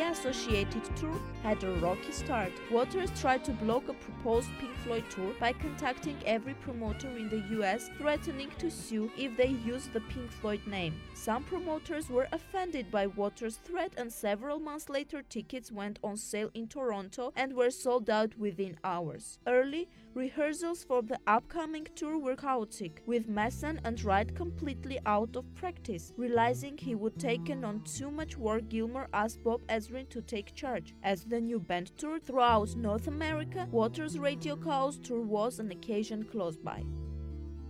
associated tour had a rocky start. Waters tried to block a proposed Pink Floyd tour by contacting every promoter in the US, threatening to sue if they used the Pink Floyd name. Some promoters were offended by Waters' threat, and several months later tickets went on sale in Toronto and were sold out within hours. Early rehearsals for the upcoming tour were chaotic, with Mason and Wright completely out of practice. Realizing he would taken on too much work, Gilmour asked Bob Ezrin to take charge. As the new band toured throughout North America, Waters' Radio Chaos tour was an occasion close by.